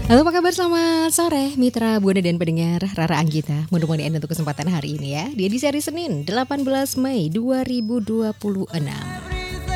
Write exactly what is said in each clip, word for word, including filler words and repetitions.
Halo, apa kabar? Selamat sore Mitra Buana dan pendengar Rara Anggita. Menemani Anda untuk kesempatan hari ini ya, di edisi hari Senin delapan belas Mei dua ribu dua puluh enam.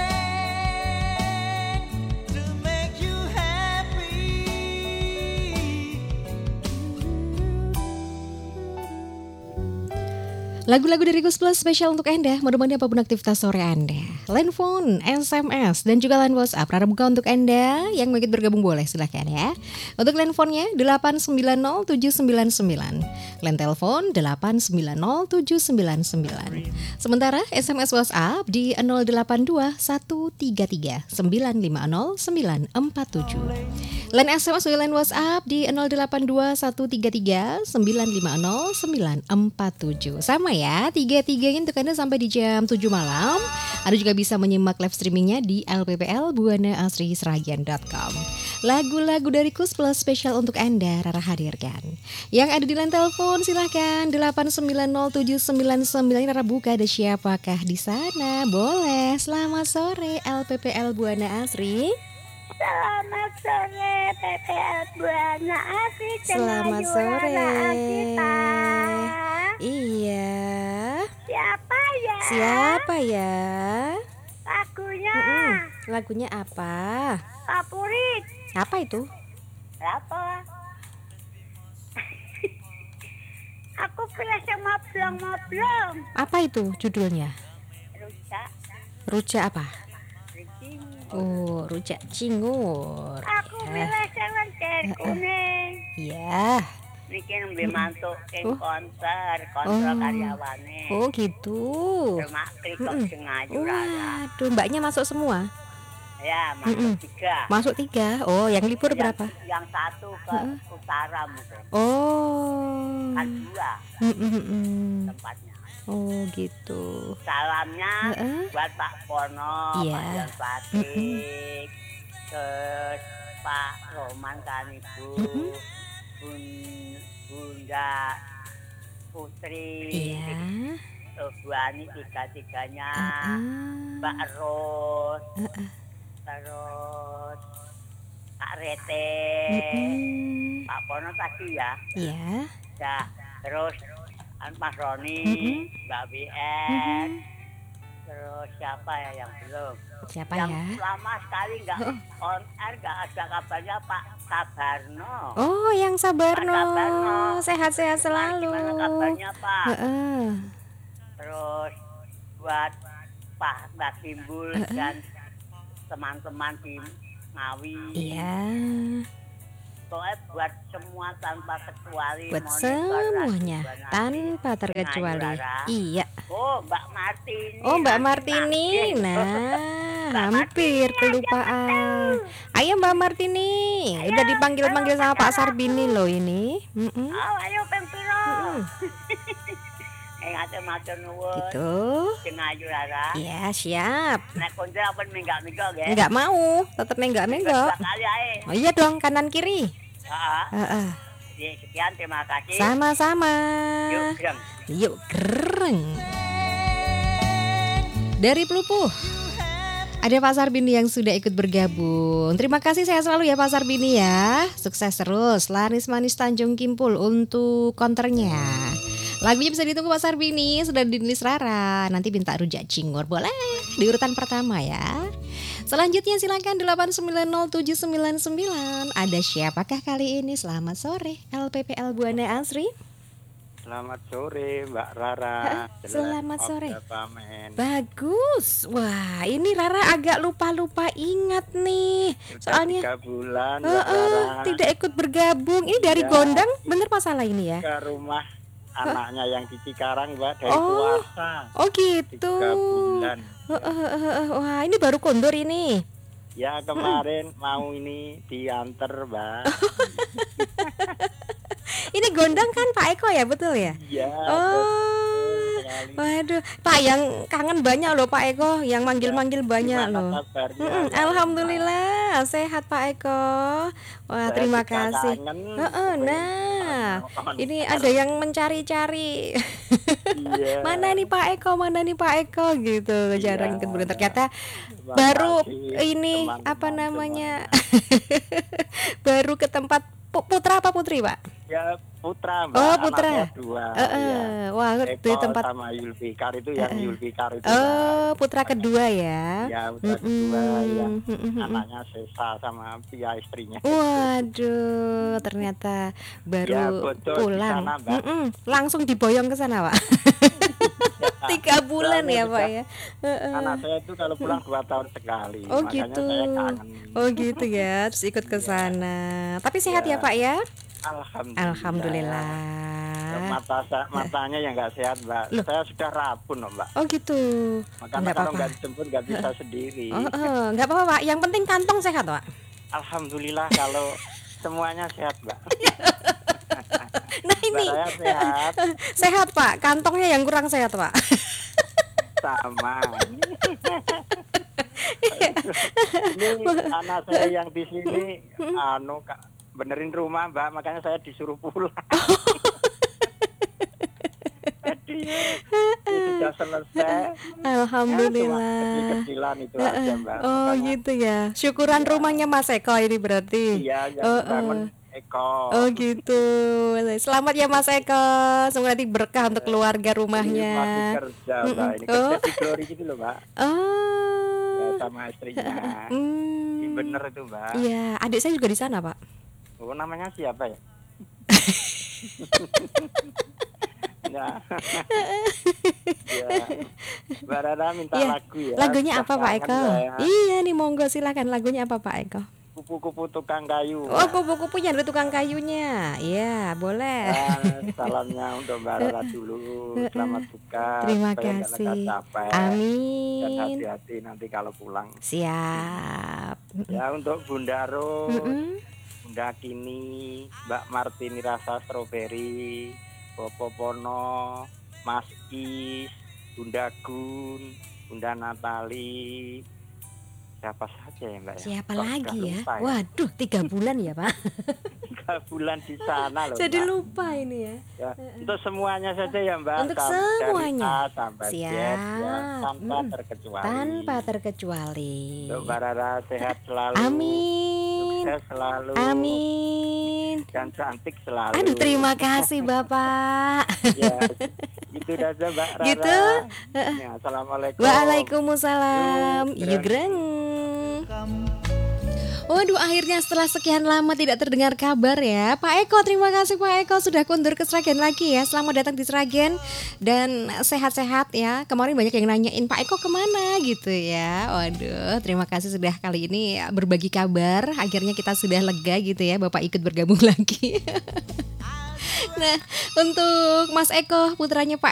Lagu-lagu dari Gus Plus spesial untuk Anda, menemani apapun aktivitas sore Anda. Line phone, S M S, dan juga line WhatsApp Rara buka untuk Anda yang mau ikut bergabung boleh, silahkan ya. Untuk line phone-nya delapan sembilan nol tujuh sembilan sembilan, line telepon delapan sembilan nol tujuh sembilan sembilan. Sementara S M S WhatsApp di nol delapan dua satu tiga tiga sembilan lima nol sembilan empat tujuh. Line S M S dan line WhatsApp di nol delapan dua satu tiga tiga sembilan lima nol sembilan empat tujuh. Sama ya, tiga-tiganya untuk Anda sampai di jam tujuh malam. Anda juga bisa menyimak live streamingnya di l p p l buana asri seragen dot com. Lagu-lagu dari Gus Plus spesial untuk Anda Rara hadirkan. Yang ada di line telepon silahkan delapan sembilan nol tujuh sembilan sembilan. Rara buka, ada siapakah di sana? Boleh. Selamat sore L P P L Buana Asri. Selamat sore P P L Buana Asri. Selamat sore. Kita. Iya. Siapa ya? Siapa ya? Lagunya. Mm-mm. Lagunya apa? Favorit. Apa itu? Apa? Aku pilih sama blong-blong. Apa itu judulnya? Rujak. Rujak apa? Rujak. Oh, rujak cingur. Aku Ya. pilih sama teh kuning. Iya. Niki nembe mantuk ing Oh. konser, kontrol Oh. karyawane. Oh gitu. Termak klikok Mm-mm. sing ayu rara. Waduh, mbaknya masuk semua? Ya, masuk Mm-mm. tiga. Masuk tiga. Oh, yang libur Yang- berapa? Yang satu ke Heeh. utara mungkin. Oh. Kan dua Mm-mm. tempatnya. Oh gitu. Salamnya Heeh. buat Pak Pono, Iya. Pak Jan Patik, terus Pak Roman kan Ibu, Mm-mm. Bun, Bunda Putri, Iya. terus Bu Ani tiga-tiganya, Heeh. Mbak Ros, Heeh. terus Pak Rete, Mm-mm. Pak Pono tadi ya, Iya. ya, terus Mas Roni, Mm-mm. Mbak B S, Mm-mm. terus siapa ya yang belum? Siapa yang ya? lama sekali nggak Oh. on air, nggak ada kabarnya Pak Sabarno. Oh, yang Sabarno. Pak Sabarno. Sehat-sehat selalu. Gimana kabarnya Pak? Heeh. Terus buat Pak Mbak Timbul Heeh. dan teman-teman di Ngawi. Iya. Pokoknya buat semua tanpa kecuali. Buat monitor semuanya Radio Buana tanpa Asri. terkecuali. Ngayu, Rara. Iya. Oh, Mbak Martini. Oh, Mbak nanti Martini. manggil. Nah, Mbak hampir Martini kelupaan. aja Ayo Mbak Martini. Udah Ayo, dipanggil-panggil ayo, sama Pak ayo. Sarbini loh ini. Mm-mm. Oh, ayo pempiro. Mm-mm. Eh, ngatur-ngatur nuwun. Gitu. Sing ayu Rara. Ya, siap. Nek konser apa menggak-menggak ya? Enggak mau, tetap menggak-menggak. Dua kali ae. Oh iya dong, kanan kiri. Heeh. Heeh. Ya, sekian, terima kasih. Sama-sama. Yuk, greng. Yuk, gereng. Dari Pelupuh, ada Pak Sarbini yang sudah ikut bergabung. Terima kasih, sehat selalu ya Pak Sarbini ya. Sukses terus, laris manis Tanjung Kimpul untuk konternya. Lagunya bisa ditunggu Pak Sarbini, sudah ditulis Rara. Nanti minta rujak cingur, boleh di urutan pertama ya. Selanjutnya silakan delapan sembilan nol tujuh sembilan sembilan. Ada siapakah kali ini? Selamat sore L P P L Buana Asri. Selamat sore Mbak Rara. Hah, selamat sore. Pamen. Bagus. Wah, ini Rara agak lupa-lupa ingat nih. Soalnya tiga bulan eh, Mbak eh, Rara tidak ikut bergabung. Ini dari Ya. Gondang, bener masalah ini ya? ke rumah anaknya yang di Cikarang Mbak dari Oh. puasa Oh gitu. tiga bulan. Eh, eh, eh, eh, Wah, ini baru kondur ini. Ya kemarin mau ini diantar Mbak. Ini Gondang kan Pak Eko ya, betul ya? Iya. Oh. betul sekali. Waduh, Pak yang kangen banyak loh Pak Eko, yang manggil-manggil banyak Gimana loh. kabarnya? Mm-mm, Alhamdulillah sehat Pak Eko. Wah, Saya terima juga kasih. kangen. Heeh, nah, ini ada yang mencari-cari. Iya. Mana nih Pak Eko, mana nih Pak Eko gitu. Jarang Iya. ikut berita. Ternyata Terima baru kasih, ini teman-teman apa namanya? semuanya. Baru ke tempat pu- putra apa putri, Pak? Ya putra mbak, Oh, putra. anaknya dua. Eh, eh. Ya. Wah, di Eko tempat. sama Yulfikar itu yang Eh, eh. Yulfikar itu. Oh, Mbak. putra kedua ya. Ya putra kedua yang Mm-mm, mm-mm. anaknya Sesa sama Pia istrinya. Waduh, ternyata Ya, baru betul, di pulang. sana, Mbak. Mm-mm, langsung diboyong ke sana, Pak. Tiga bulan ya, Pak ya. Heeh. Anak saya itu kalau pulang dua tahun sekali. Oh Makanya gitu. saya kangen. Oh gitu ya, terus ikut ke sana. Tapi sehat ya, Ya. Pak ya? Alhamdulillah. Ya, Alhamdulillah. mata sa- matanya yang nggak sehat, Mbak. Loh. Saya sudah rabun, loh, Mbak. Oh gitu. Makanya Nggak kalau apa-apa. nggak dijemput nggak bisa sendiri. Oh, oh, nggak apa-apa, Pak. Yang penting kantong sehat, Pak. Alhamdulillah kalau semuanya sehat, Mbak. Nah ini Mbak saya sehat sehat, Pak. Kantongnya yang kurang sehat, Pak. sama. Ini anak saya yang di sini, anu Kak, benerin rumah, Mbak. Makanya saya disuruh pulang. Jadi ini sudah selesai. Alhamdulillah. Kecil-kecilan itu aja, Mbak. Oh Makanya, gitu ya. Syukuran Iya. rumahnya Mas Eko ini berarti. Iya, yang Oh, bangun oh. Eko. Oh gitu. Selamat ya Mas Eko. Semoga nanti berkah untuk keluarga Ini rumahnya. masih kerja, Mbak. Ini Mm-mm. kerja Oh. di Glory gitu loh, Mbak. Ya, Oh. sama istrinya. Hmm. Ini bener itu, Mbak. Iya, adik saya juga di sana, Pak. Oh, namanya siapa ya? Ya. Ya. Mbak Rara minta Iya. lagu ya. Lagunya Sudah apa, Pak kangen Eko? saya. Iya nih, monggo silakan. Lagunya apa, Pak Eko? Kupu-kupu tukang kayu. Oh, kupu-kupunya dari tukang kayunya. Iya, boleh. Ah, salamnya untuk Mbak Rara dulu. Selamat buka. Terima supaya nggak kasih. capek. Dan Amin. hati-hati nanti kalau pulang. Siap. Ya, untuk Bunda Ros, Mm-mm. Bunda Kini, Mbak Martini rasa stroberi, Bopo Pono, Mas Is, Bunda Gun, Bunda Natali, siapa saja ya, Mbak? ya? Siapa Kok lagi sudah ya? lupa Waduh, tiga bulan ya, Pak. Tiga bulan di sana loh, Jadi Mbak. lupa ini ya. Ya, untuk semuanya saja ya, Mbak. Untuk Sam- dari semuanya. A sampai Z, ya, Siap. tanpa Mm. terkecuali. Tanpa terkecuali. Untuk Mbak Rara sehat selalu. Amin. Sukses selalu. Amin. Dan cantik selalu. Aduh, terima kasih Bapak. Ya, itu saja Mbak Rara. Gitu? Ya, assalamualaikum. Waalaikumsalam. Yugreng. Yugreng. Waduh, akhirnya setelah sekian lama tidak terdengar kabar ya Pak Eko, terima kasih Pak Eko sudah kundur ke Sragen lagi ya. Selamat datang di Sragen dan sehat-sehat ya. Kemarin banyak yang nanyain Pak Eko kemana gitu ya. Waduh, terima kasih sudah kali ini berbagi kabar. Akhirnya kita sudah lega gitu ya, Bapak ikut bergabung lagi. Nah, untuk Mas Eko, putranya Pak